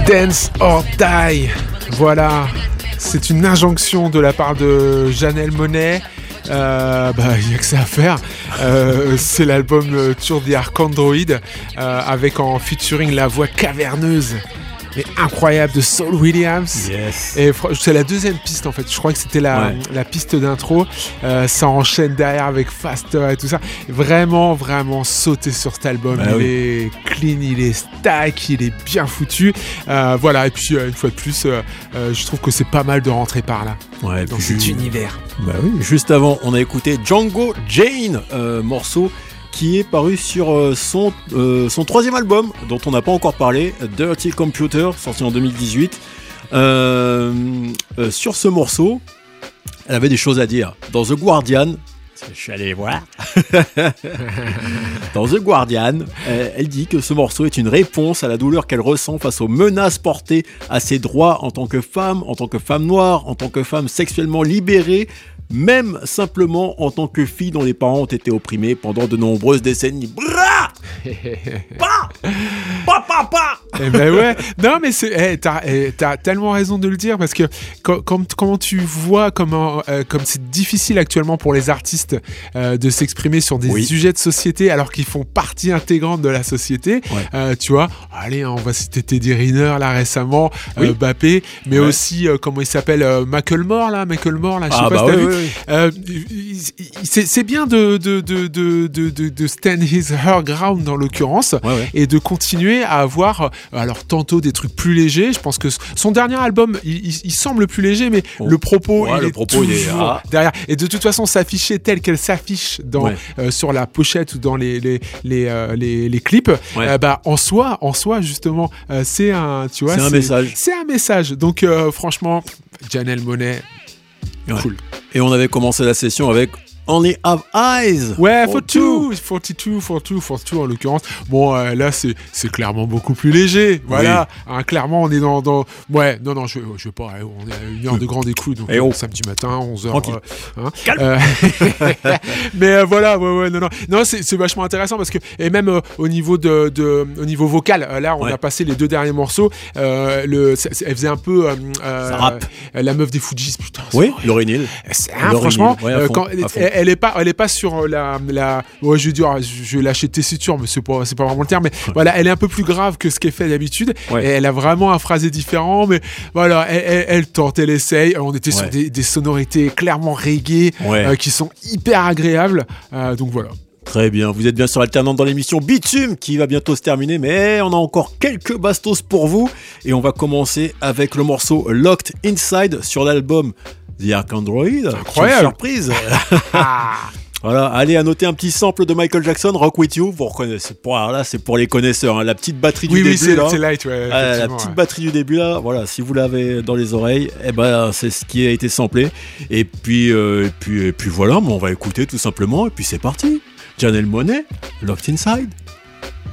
Dance or Die. Voilà, c'est une injonction de la part de Janelle Monáe. Il n'y a que ça à faire. C'est l'album Tour the Ark Android avec en featuring la voix caverneuse et incroyable de Saul Williams. Yes. Et c'est la deuxième piste en fait. Je crois que c'était la piste d'intro. Ça enchaîne derrière avec Faster et tout ça. Vraiment, vraiment sauter sur cet album. Il est clean, il est stack, il est bien foutu. Voilà. Et puis une fois de plus, je trouve que c'est pas mal de rentrer par là. Ouais, dans cet univers. Bah oui. Juste avant, on a écouté Django Jane, morceau qui est paru sur son troisième album, dont on n'a pas encore parlé, Dirty Computer, sorti en 2018. Sur ce morceau, elle avait des choses à dire. Dans The Guardian, je suis allé voir. Dans The Guardian, elle dit que ce morceau est une réponse à la douleur qu'elle ressent face aux menaces portées à ses droits en tant que femme noire, en tant que femme sexuellement libérée, même simplement en tant que fille dont les parents ont été opprimés pendant de nombreuses décennies. Bra! Eh ben ouais, non mais t'as tellement raison de le dire parce que comment tu vois comme c'est difficile actuellement pour les artistes de s'exprimer sur des sujets de société alors qu'ils font partie intégrante de la société. Tu vois, allez, on va citer Teddy Riner là récemment, Mbappé, mais aussi comment il s'appelle, Macklemore là, je sais pas si t'as vu. C'est bien de stand her ground dans l'occurrence et de continuer à avoir alors tantôt des trucs plus légers. Je pense que son dernier album il semble plus léger, mais le propos il est toujours derrière, et de toute façon s'afficher telle qu'elle s'affiche dans sur la pochette ou dans les clips, en soi justement c'est un message. Donc franchement, Janelle Monáe, cool. Et on avait commencé la session avec Only Have Eyes. Ouais, for two en l'occurrence. Bon, là c'est clairement beaucoup plus léger. Voilà, clairement on est dans ouais, non, je vais pas. On est à une heure de grande écoute, donc samedi matin, 11h. Mais voilà, non, c'est vachement intéressant parce que et même au niveau au niveau vocal, là on a passé les deux derniers morceaux. Elle faisait un peu la meuf des Fujis, putain. Oui, Lauryn Hill. Franchement, quand elle est pas sur la je vais dire, je vais lâcher tessiture, mais c'est pas vraiment le terme, mais voilà, elle est un peu plus grave que ce qu'elle fait d'habitude, et elle a vraiment un phrasé différent, mais voilà, elle tente, elle essaye. On était sur des sonorités clairement reggae, qui sont hyper agréables, donc voilà. Très bien, vous êtes bien sur Alternante dans l'émission Bitume qui va bientôt se terminer, mais on a encore quelques bastos pour vous, et on va commencer avec le morceau Locked Inside sur l'album The Ark Android. Incroyable. Surprise. Voilà, allez, à noter un petit sample de Michael Jackson, Rock With You, vous reconnaissez. Alors là, c'est pour les connaisseurs, hein, la petite batterie du début. C'est là. light, La petite batterie du début là, voilà, si vous l'avez dans les oreilles, c'est ce qui a été samplé. Et puis voilà, on va écouter tout simplement, et puis c'est parti. Janelle Monáe, Locked Inside.